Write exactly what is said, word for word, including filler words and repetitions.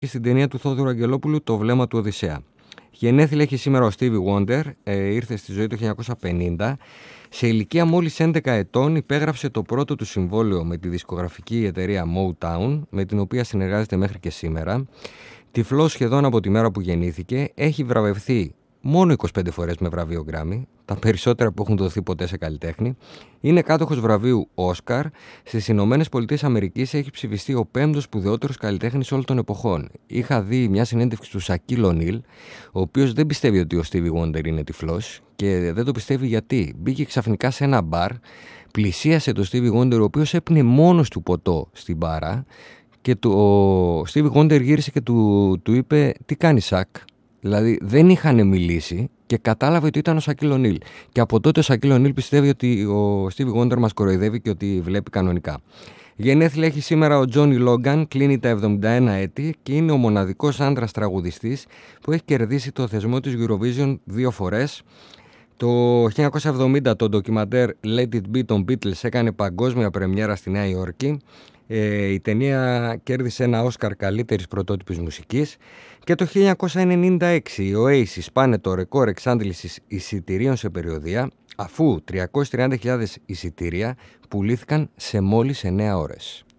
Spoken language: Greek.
και στην ταινία του Θόδωρου Αγγελόπουλου «Το βλέμμα του Οδυσσέα». Γενέθλια έχει σήμερα ο Stevie Wonder, ε, ήρθε στη ζωή το χίλια εννιακόσια πενήντα. Σε ηλικία μόλις έντεκα ετών υπέγραψε το πρώτο του συμβόλαιο με τη δισκογραφική εταιρεία Motown, με την οποία συνεργάζεται μέχρι και σήμερα. Τυφλός σχεδόν από τη μέρα που γεννήθηκε, έχει βραβευθεί μόνο είκοσι πέντε φορές με βραβείο Grammy, τα περισσότερα που έχουν δοθεί ποτέ σε καλλιτέχνη. Είναι κάτοχος βραβείου Όσκαρ. Στις Ηνωμένες Πολιτείες Αμερικής έχει ψηφιστεί ο πέμπτος σπουδαιότερος καλλιτέχνης όλων των εποχών. Είχα δει μια συνέντευξη του Σακίλ Ονίλ, ο οποίος δεν πιστεύει ότι ο Stevie Wonder είναι τυφλός και δεν το πιστεύει γιατί. Μπήκε ξαφνικά σε ένα μπαρ, πλησίασε τον Stevie Wonder, ο οποίος έπινε μόνος του ποτό στην μπάρα και το, ο Stevie Wonder γύρισε και του, του είπε «Τι κάνεις, Σακ?» Δηλαδή δεν είχαν μιλήσει και κατάλαβε ότι ήταν ο Σακίλ Ονίλ. Και από τότε ο Σακίλ Ονίλ πιστεύει ότι ο Stevie Wonder μας κοροϊδεύει και ότι βλέπει κανονικά. Γενέθλια έχει σήμερα ο Τζόνι Λόγκαν, κλείνει τα εβδομήντα ένα έτη και είναι ο μοναδικός άντρας τραγουδιστής που έχει κερδίσει το θεσμό της Eurovision δύο φορές. Το χίλια εννιακόσια εβδομήντα το ντοκιμαντέρ Let It Be των Beatles έκανε παγκόσμια πρεμιέρα στη Νέα Υόρκη. Ε, η ταινία κέρδισε ένα Όσκαρ καλύτερης πρωτότυπης μουσικής και το χίλια εννιακόσια ενενήντα έξι οι Oasis πάνε το ρεκόρ εξάντλησης εισιτηρίων σε περιοδεία, αφού τριακόσιες τριάντα χιλιάδες εισιτήρια πουλήθηκαν σε μόλις εννέα ώρες.